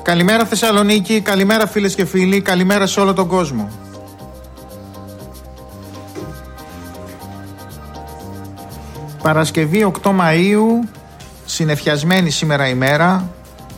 Καλημέρα Θεσσαλονίκη, καλημέρα φίλες και φίλοι, καλημέρα σε όλο τον κόσμο. Παρασκευή 8 Μαΐου, συννεφιασμένη σήμερα ημέρα,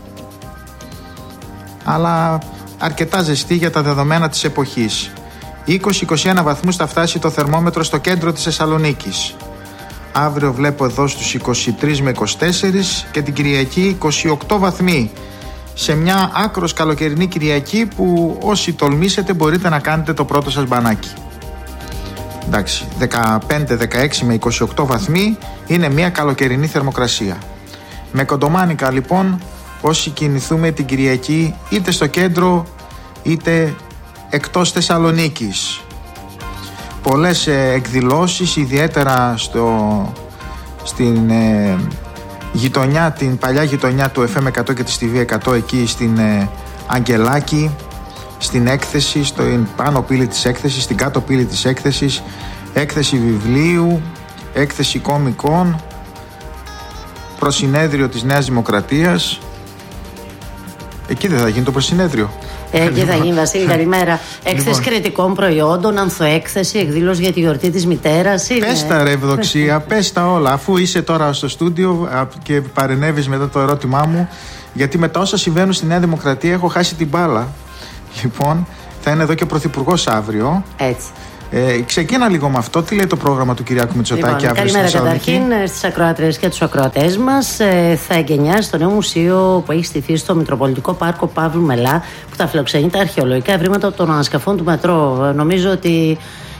αλλά αρκετά ζεστή για τα δεδομένα της εποχής. 20-21 βαθμούς θα φτάσει το θερμόμετρο στο κέντρο της Θεσσαλονίκης. Αύριο βλέπω εδώ στους 23 με 24 και την Κυριακή 28 βαθμοί. Σε μια άκρος καλοκαιρινή Κυριακή που όσοι τολμήσετε μπορείτε να κάνετε το πρώτο σας μπανάκι. Εντάξει, 15, 16 με 28 βαθμοί είναι μια καλοκαιρινή θερμοκρασία. Με κοντομάνικα λοιπόν όσοι κινηθούμε την Κυριακή είτε στο κέντρο είτε εκτός Θεσσαλονίκης. Πολλές εκδηλώσεις, ιδιαίτερα στην γειτονιά, την παλιά γειτονιά του FM 100 και της TV 100, εκεί στην Αγγελάκη, στην έκθεση, στην πάνω πύλη της έκθεσης, στην κάτω πύλη της έκθεσης, έκθεση βιβλίου, έκθεση κόμικων, προσυνέδριο της Νέας Δημοκρατίας. Εκεί δεν θα γίνει το προσυνέδριο? Εκεί θα γίνει, Βασίλη, καλημέρα. Έκθεση κριτικών προϊόντων, ανθοέκθεση, εκδήλωση για τη γιορτή της μητέρας. Πες τα ρε Ευδοξία, πες τα όλα. Αφού είσαι τώρα στο στούντιο και παρενέβεις μετά το ερώτημά μου, γιατί μετά όσα συμβαίνουν στη Νέα Δημοκρατία έχω χάσει την μπάλα. Λοιπόν, θα είναι εδώ και ο Πρωθυπουργός αύριο. Έτσι. Ξεκίνα λίγο με αυτό. Τι λέει το πρόγραμμα του Κυριάκου Μητσοτάκη αύριο? Καλημέρα καταρχήν στις ακροάτριες και τους ακροατές μας. Θα εγκαινιάσει το νέο μουσείο που έχει στηθεί στο Μητροπολιτικό Πάρκο Παύλου Μελά, που θα φιλοξενεί τα αρχαιολογικά ευρήματα των ανασκαφών του μετρό. Νομίζω ότι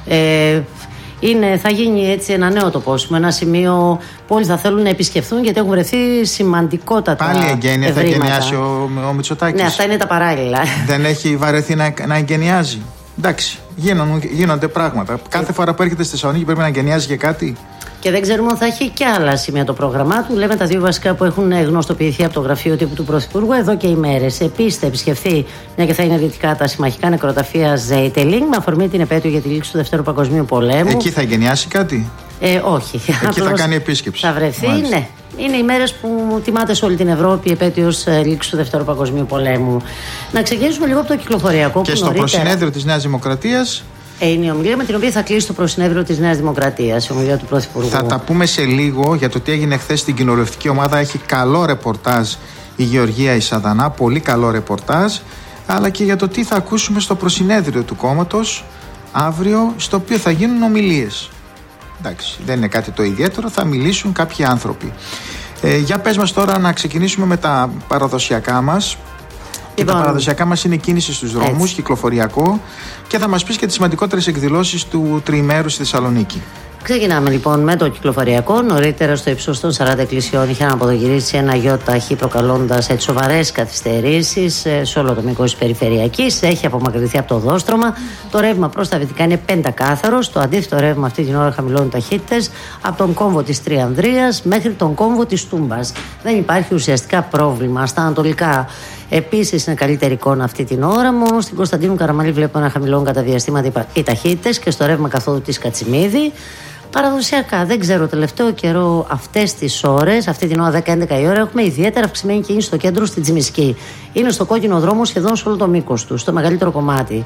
θα γίνει έτσι ένα νέο τοπόσιμο, ένα σημείο που όλοι θα θέλουν να επισκεφθούν, γιατί έχουν βρεθεί σημαντικότατα ευρήματα. Πάλι εγγένεια θα εγκαινιάσει ο Μητσοτάκης. Ναι, αυτά είναι τα παράλληλα. Δεν έχει βαρεθεί να εγκαινιάζει? Εντάξει, γίνονται πράγματα. Κάθε φορά που έρχεται στη Θεσσαλονίκη πρέπει να εγκαινιάζει και κάτι. Και δεν ξέρουμε αν θα έχει και άλλα σημεία το πρόγραμμά του. Λέμε τα δύο βασικά που έχουν γνωστοποιηθεί από το γραφείο τύπου του Πρωθυπουργού εδώ και ημέρες. Επίσης θα επισκεφθεί, μια και θα είναι δυτικά, τα συμμαχικά νεκροταφεία Ζέιτελινγκ, με αφορμή την επέτειο για τη λήξη του Δεύτερου Παγκοσμίου Πολέμου. Εκεί θα εγκαινιάσει κάτι? Όχι. Εκεί θα κάνει επίσκεψη. Θα βρεθεί, μάλιστα. Ναι. Είναι οι μέρες που τιμάται σε όλη την Ευρώπη η επέτειος λήξη του Δεύτερου Παγκοσμίου Πολέμου. Να ξεκινήσουμε λίγο από το κυκλοφοριακό. Και στο προσυνέδριο της Νέας Δημοκρατίας. Είναι η ομιλία με την οποία θα κλείσει το προσυνέδριο της Νέας Δημοκρατίας, η ομιλία του Πρωθυπουργού. Θα τα πούμε σε λίγο για το τι έγινε χθες στην κοινοβουλευτική ομάδα. Έχει καλό ρεπορτάζ η Γεωργία Ισαδανά, πολύ καλό ρεπορτάζ. Αλλά και για το τι θα ακούσουμε στο προσυνέδριο του κόμματος αύριο, στο οποίο θα γίνουν ομιλίες. Εντάξει, δεν είναι κάτι το ιδιαίτερο, θα μιλήσουν κάποιοι άνθρωποι. Για πες μας τώρα να ξεκινήσουμε με τα παραδοσιακά μας. Και τα παραδοσιακά μας είναι κίνηση στους δρόμους, κυκλοφοριακό, και θα μας πεις και τις σημαντικότερες εκδηλώσεις του τριημέρου στη Θεσσαλονίκη. Ξεκινάμε λοιπόν με το κυκλοφοριακό. Νωρίτερα στο ύψος των 40 εκκλησιών είχε αναποδογυρίσει ένα ΙΟΤΑΧ, προκαλώντας έτσι σοβαρές καθυστερήσεις σε όλο το μήκος της περιφερειακής. Έχει απομακρυνθεί από το οδόστρωμα. Το ρεύμα προς τα δυτικά είναι πεντακάθαρο. Το αντίθετο ρεύμα αυτή την ώρα χαμηλώνει ταχύτητες από τον κόμβο της Τριανδρίας μέχρι τον κόμβο της Τούμπας. Δεν υπάρχει ουσιαστικά πρόβλημα. Στα ανατολικά επίσης είναι καλύτερη εικόνα αυτή την ώρα. Μόνο στην Κωνσταντίνου Καραμαλή βλέπω να χαμηλώνουν κατά διαστήματα οι ταχύτητες και στο ρεύμα καθόδου της Κατσιμίδη. Παραδοσιακά, δεν ξέρω, τελευταίο καιρό αυτές τις ώρες, αυτή την ώρα 10-11 η ώρα, έχουμε ιδιαίτερα αυξημένη κίνηση στο κέντρο στη Τζιμισκή. Είναι στο κόκκινο δρόμο σχεδόν σε όλο το μήκος του, στο μεγαλύτερο κομμάτι.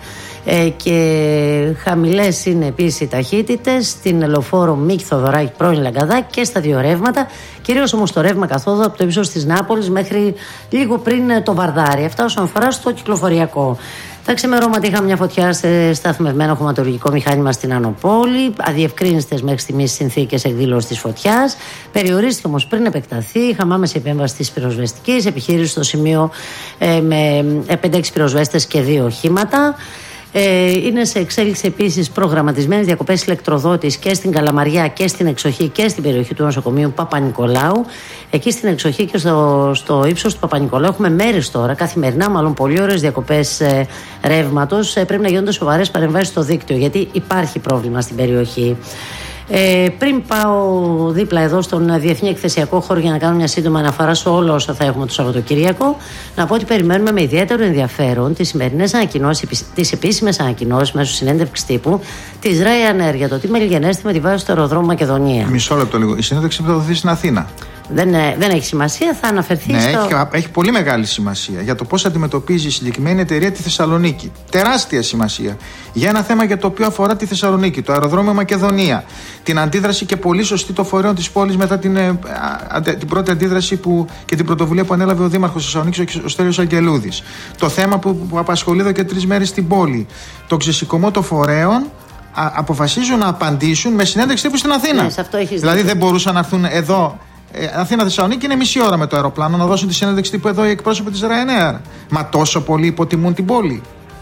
Και χαμηλές είναι επίσης οι ταχύτητες στην Λεωφόρο Μίκη Θοδωράκη πρώην Λαγκαδά και στα δύο ρεύματα. Κυρίως όμως το ρεύμα καθόδου από το ύψος της Νάπολης μέχρι λίγο πριν το Βαρδάρι. Αυτά όσον αφορά στο κυκλοφοριακό. Τα ξημερώματα είχαμε μια φωτιά σε σταθμευμένο χωματουργικό μηχάνημα στην Ανοπόλη. Αδιευκρίνηστες μέχρι στιγμής συνθήκες εκδήλωσης της φωτιάς. Περιορίστηκε όμως πριν επεκταθεί. Είχαμε άμεση επέμβαση της πυροσβεστικής επιχείρησης στο σημείο με 5-6 πυροσβέστες και 2 οχήματα. Είναι σε εξέλιξη επίσης προγραμματισμένες διακοπές ηλεκτροδότης και στην Καλαμαριά και στην Εξοχή και στην περιοχή του νοσοκομείου Παπα-Νικολάου. Εκεί στην Εξοχή και στο ύψος του Παπα-Νικολάου έχουμε μέρες τώρα, καθημερινά μάλλον πολύ ωραίες διακοπές ρεύματος. Πρέπει να γίνονται σοβαρές παρεμβάσεις στο δίκτυο, γιατί υπάρχει πρόβλημα στην περιοχή. Πριν πάω δίπλα εδώ στον Διεθνή Εκθεσιακό Χώρο για να κάνω μια σύντομη αναφορά σε όλα όσα θα έχουμε το Σαββατοκύριακο, να πω ότι περιμένουμε με ιδιαίτερο ενδιαφέρον τις σημερινές ανακοινώσεις, τις επίσημες ανακοινώσεις μέσω συνέντευξης τύπου της Ryanair για το τι μελιγενέστη με τη βάση του αεροδρόμου Μακεδονία. Μισό λεπτό λίγο. Η συνέντευξη θα δοθεί στην Αθήνα. δεν έχει σημασία, θα αναφερθεί έχει πολύ μεγάλη σημασία για το πώς αντιμετωπίζει η συγκεκριμένη εταιρεία τη Θεσσαλονίκη. Τεράστια σημασία για ένα θέμα για το οποίο αφορά τη Θεσσαλονίκη, το αεροδρόμιο Μακεδονία. Την αντίδραση και πολύ σωστή των φορέων της πόλης μετά την πρώτη αντίδραση και την πρωτοβουλία που ανέλαβε ο Δήμαρχος Θεσσαλονίκης, ο Στέλιος Αγγελούδης. Το θέμα που απασχολεί εδώ και 3 μέρες στην πόλη. Το ξεσηκωμό των φορέων. Αποφασίζουν να απαντήσουν με συνέντευξη τύπου στην Αθήνα. Δηλαδή δεν μπορούσαν να έρθουν εδώ. Αθήνα-Θεσσαλονίκη είναι μισή ώρα με το αεροπλάνο, να δώσουν τη συνέντευξη τύπου εδώ οι εκπρόσωποι της Ryanair. Μα τόσο πολύ υποτιμούν την πόλη.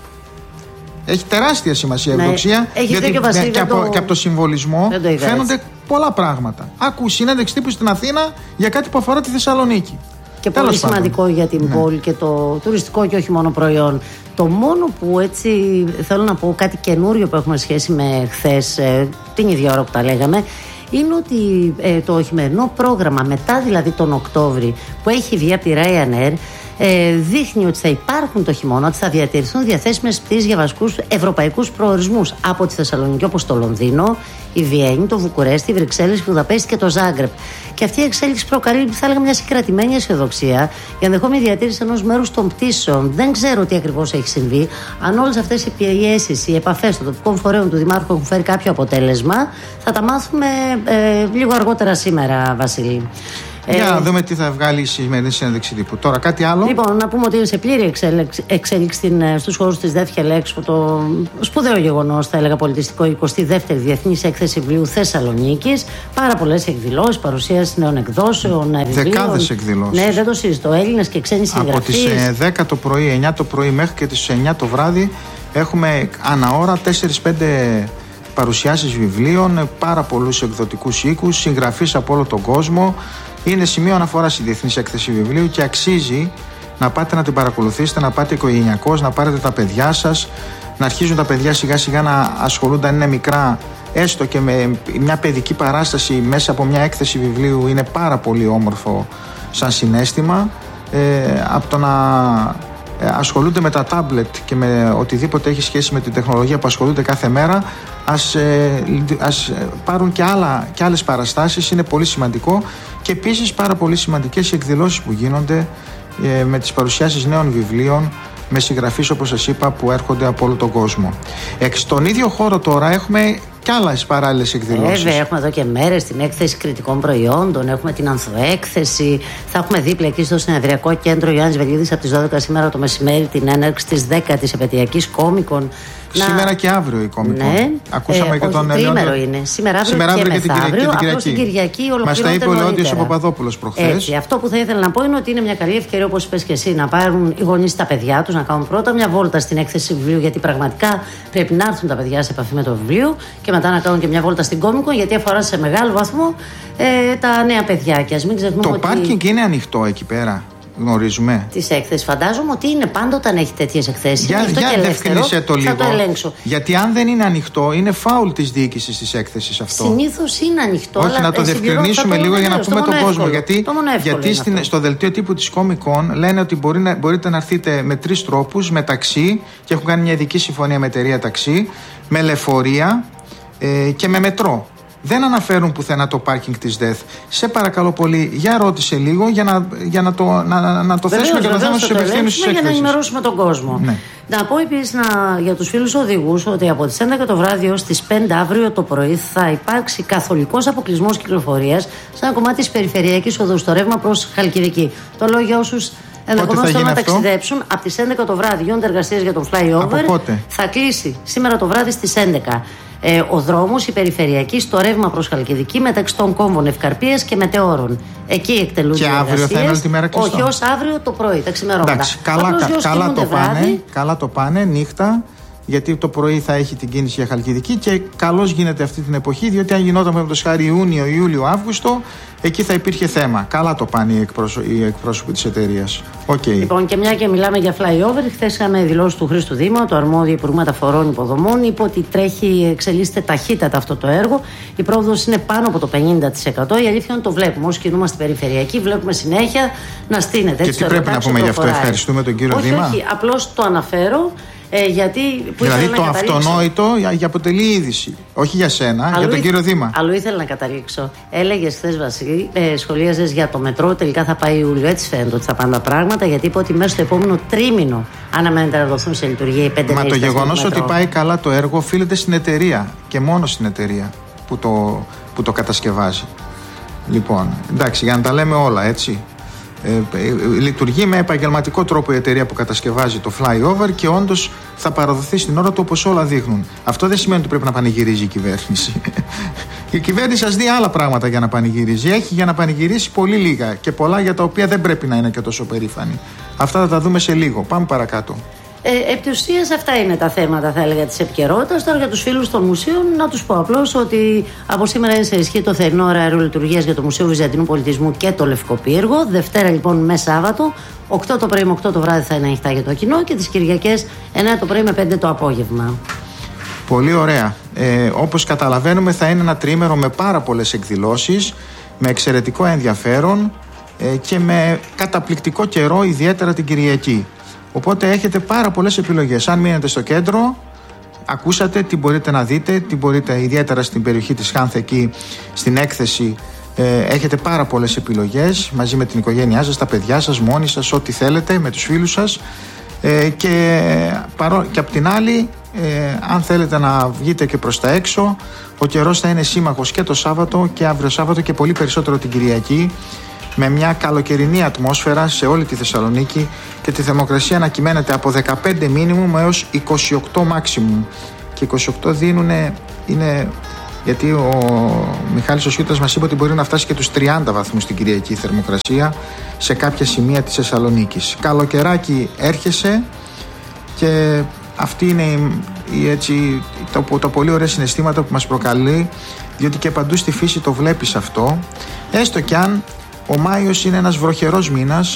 Έχει τεράστια σημασία η ευδοξία. Γιατί και από το συμβολισμό φαίνονται πολλά πράγματα. Άκου συνέντευξη τύπου στην Αθήνα για κάτι που αφορά τη Θεσσαλονίκη. Και πολύ σημαντικό για την πόλη και το τουριστικό και όχι μόνο προϊόν. Το μόνο που έτσι θέλω να πω, κάτι καινούριο που έχουμε σχέση με χθες, την ίδια ώρα που τα λέγαμε, είναι ότι το χειμερινό πρόγραμμα, μετά δηλαδή τον Οκτώβρη, που έχει βγει από τη Ryanair, δείχνει ότι θα υπάρχουν το χειμώνα, ότι θα διατηρηθούν διαθέσιμες πτήσεις για βασικούς ευρωπαϊκούς προορισμούς από τη Θεσσαλονίκη, όπως το Λονδίνο, η Βιέννη, το Βουκουρέστι, η Βρυξέλλες, η Βουδαπέστη και το Ζάγκρεπ. Και αυτή η εξέλιξη προκαλεί, θα έλεγα, μια συγκρατημένη αισιοδοξία για ενδεχόμενη διατήρηση ενός μέρους των πτήσεων. Δεν ξέρω τι ακριβώς έχει συμβεί. Αν όλες αυτές οι πιέσεις, οι επαφές των τοπικών φορέων του Δημάρχου έχουν φέρει κάποιο αποτέλεσμα, θα τα μάθουμε λίγο αργότερα σήμερα, Βασίλη. Για να δούμε τι θα βγάλει η σημερινή συνέντευξη τύπου. Τώρα κάτι άλλο. Λοιπόν, να πούμε ότι είναι σε πλήρη εξέλιξη στους χώρους της ΔΕΦ Expo το σπουδαίο γεγονός, θα έλεγα, πολιτιστικό, 22η Διεθνής Έκθεση Βιβλίου Θεσσαλονίκης. Πάρα πολλές εκδηλώσεις, παρουσίαση νέων εκδόσεων, βιβλίων. Δεκάδες εκδηλώσεις. Ναι, δεν το συζητώ. Έλληνες και ξένοι συγγραφείς. Από τις 10 το πρωί, 9 το πρωί μέχρι και τις 9 το βράδυ έχουμε ανά ώρα 4-5 παρουσιάσεις βιβλίων, πάρα πολλούς εκδοτικούς οίκους, συγγραφείς από όλο τον κόσμο. Είναι σημείο αναφοράς η Διεθνής Έκθεση Βιβλίου και αξίζει να πάτε να την παρακολουθήσετε, να πάτε οικογενειακώς, να πάρετε τα παιδιά σας, να αρχίζουν τα παιδιά σιγά σιγά να ασχολούνται, αν είναι μικρά, έστω και με μια παιδική παράσταση μέσα από μια έκθεση βιβλίου. Είναι πάρα πολύ όμορφο σαν συναίσθημα. Από το να ασχολούνται με τα τάμπλετ και με οτιδήποτε έχει σχέση με την τεχνολογία που ασχολούνται κάθε μέρα, ας πάρουν και άλλες παραστάσεις. Είναι πολύ σημαντικό. Και επίσης πάρα πολύ σημαντικές οι εκδηλώσεις που γίνονται με τις παρουσιάσεις νέων βιβλίων, με συγγραφείς, όπως σας είπα, που έρχονται από όλο τον κόσμο. Στον ίδιο χώρο τώρα έχουμε και άλλες παράλληλες εκδηλώσεις. Βέβαια, έχουμε εδώ και μέρες την έκθεση κριτικών προϊόντων, έχουμε την ανθοέκθεση. Θα έχουμε δίπλα εκεί στο Συνεδριακό Κέντρο Ιωάννης Βελίδης από τις 12 σήμερα το μεσημέρι την έναρξη της 10ης επαιτειακής Κόμικον. Σήμερα και αύριο η Κόμικον. Ναι. Ακούσαμε και τον Τρίμερο είναι. Σήμερα, αύριο και μεθαύριο. Απλώς την Κυριακή ολοκληρώνεται. Μας τα είπε ο Λεόντιος ο Παπαδόπουλος προχθές. Αυτό που θα ήθελα να πω είναι ότι είναι μια καλή ευκαιρία, όπως είπες και εσύ, να πάρουν οι γονείς τα παιδιά τους, να κάνουν πρώτα μια βόλτα στην έκθεση βιβλίου, γιατί πραγματικά πρέπει να έρθουν τα παιδιά σε επαφή με το βιβλίο, και μετά να κάνουν και μια βόλτα στην Κόμικον, γιατί αφορά σε μεγάλο βαθμό τα νέα παιδιά. Και ας μην ξεχνούμε το πάρκινγκ είναι ανοιχτό εκεί πέρα. Γνωρίζουμε. Τις έκθεσεις. Φαντάζομαι ότι είναι πάντα όταν έχει τέτοιες εκθέσεις. Για διευκρινίσέ το λίγο. Θα το ελέγξω. Γιατί αν δεν είναι ανοιχτό, είναι φάουλ της διοίκησης της έκθεσης αυτό. Συνήθως είναι ανοιχτό. Όχι, να το διευκρινίσουμε λίγο για να πούμε τον κόσμο. Γιατί στο δελτίο τύπου της Κόμικον λένε ότι μπορείτε να έρθετε με 3 τρόπους: με ταξί, και έχουν κάνει μια ειδική συμφωνία με εταιρεία ταξί, με λεωφορεία και με μετρό. Δεν αναφέρουν πουθενά το πάρκινγκ της ΔΕΘ. Σε παρακαλώ πολύ, για ρώτησε λίγο για να το θέσουμε και το θέμα στους υπευθύνους της έκθεσης. Για να ενημερώσουμε τον κόσμο. Ναι. Να πω επίσης για τους φίλους οδηγούς ότι από τις 11 το βράδυ έως τις 5 αύριο το πρωί θα υπάρξει καθολικός αποκλεισμός κυκλοφορίας σε ένα κομμάτι της περιφερειακής οδού στο ρεύμα προς Χαλκιδική. Το λέω για όσους ενδεχομένως θέλουν να ταξιδέψουν. Από τις 11 το βράδυ γίνονται εργασίες για τον flyover. Θα κλείσει σήμερα το βράδυ στις 11. Ο δρόμος, η περιφερειακή, στο ρεύμα προς Χαλκιδική μεταξύ των κόμβων Ευκαρπίας και Μετεώρων. Εκεί εκτελούνται οι εργασίες. Και αύριο θα είναι όλη τη μέρα κλειστό. Όχι, ως αύριο το πρωί, τα ξημερώματα. Εντάξει, καλά το πάνε νύχτα, γιατί το πρωί θα έχει την κίνηση για Χαλκιδική και καλώς γίνεται αυτή την εποχή, διότι αν γινόταν με το σχάρι Ιούνιο, Ιούλιο, Αύγουστο, εκεί θα υπήρχε θέμα. Καλά το πάνε οι εκπρόσωποι της εταιρείας. Okay. Λοιπόν, και μια και μιλάμε για flyover, χθες είχαμε δηλώσει του Χρήστου Δήμα, το αρμόδιο Υπουργού Μεταφορών Υποδομών, είπε ότι εξελίσσεται ταχύτατα αυτό το έργο. Η πρόοδος είναι πάνω από το 50%. Η αλήθεια είναι ότι το βλέπουμε. Όσοι κινούμαστε περιφερειακή, βλέπουμε συνέχεια να στείνεται. Και τι πρέπει να πούμε γι' αυτό? Ευχαριστούμε τον κύριο Δήμα. Όχι, απλώς το αναφέρω. Γιατί που δηλαδή το αυτονόητο αποτελεί είδηση. Όχι για σένα, για τον κύριο Δήμα. Αλλού ήθελα να καταλήξω. Έλεγες χθες, Βασίλη, σχολίαζες για το μετρό. Τελικά θα πάει Ιούλιο. Έτσι φαίνεται ότι θα πάνε τα πράγματα. Γιατί είπε ότι μέσα στο επόμενο τρίμηνο αναμένεται να δοθούν σε λειτουργία οι 5 νέες. Μα το γεγονός ότι πάει καλά το έργο οφείλεται στην εταιρεία και μόνο στην εταιρεία που το κατασκευάζει. Λοιπόν, εντάξει, για να τα λέμε όλα, έτσι. Λειτουργεί με επαγγελματικό τρόπο η εταιρεία που κατασκευάζει το flyover και όντως θα παραδοθεί στην ώρα του όπως όλα δείχνουν. Αυτό δεν σημαίνει ότι πρέπει να πανηγυρίζει η κυβέρνηση. Η κυβέρνηση σας δει άλλα πράγματα για να πανηγυρίζει. Έχει για να πανηγυρίσει πολύ λίγα και πολλά για τα οποία δεν πρέπει να είναι και τόσο περήφανη. Αυτά θα τα δούμε σε λίγο. Πάμε παρακάτω. Επ' της ουσίας αυτά είναι τα θέματα, θα έλεγα, της επικαιρότητας. Τώρα για τους φίλους των μουσείων να τους πω απλώς ότι από σήμερα είναι σε ισχύ το θερινό ωράριο λειτουργίας για το Μουσείο Βυζαντινού Πολιτισμού και το Λευκό Πύργο. Δευτέρα λοιπόν με Σάββατο, 8 το πρωί με 8 το βράδυ θα είναι ανοιχτά για το κοινό και τις Κυριακές 9 το πρωί με 5 το απόγευμα. Πολύ ωραία. Όπως καταλαβαίνουμε θα είναι ένα τριήμερο με πάρα πολλές εκδηλώσεις, με εξαιρετικό ενδιαφέρον και με καταπληκτικό καιρό, ιδιαίτερα την Κυριακή. Οπότε έχετε πάρα πολλές επιλογές. Αν μείνετε στο κέντρο, ακούσατε τι μπορείτε να δείτε, τι μπορείτε, ιδιαίτερα στην περιοχή της Χάνθ, εκεί στην έκθεση έχετε πάρα πολλές επιλογές μαζί με την οικογένειά σας, τα παιδιά σας, μόνοι σας, ό,τι θέλετε, με τους φίλους σας και απ' την άλλη αν θέλετε να βγείτε και προς τα έξω, ο καιρός θα είναι σύμμαχος και το Σάββατο και αύριο Σάββατο και πολύ περισσότερο την Κυριακή, με μια καλοκαιρινή ατμόσφαιρα σε όλη τη Θεσσαλονίκη και τη θερμοκρασία να κυμαίνεται από 15 μίνιμουμ έως 28 μάξιμουμ. Και 28 είναι γιατί ο Μιχάλης ο Σιούτας μας είπε ότι μπορεί να φτάσει και τους 30 βαθμούς την Κυριακή θερμοκρασία σε κάποια σημεία της Θεσσαλονίκης. Καλοκαιράκι έρχεσαι και αυτή είναι τα πολύ ωραία συναισθήματα που μας προκαλεί, διότι και παντού στη φύση το βλέπεις αυτό, έστω κι αν ο Μάιος είναι ένας βροχερός μήνας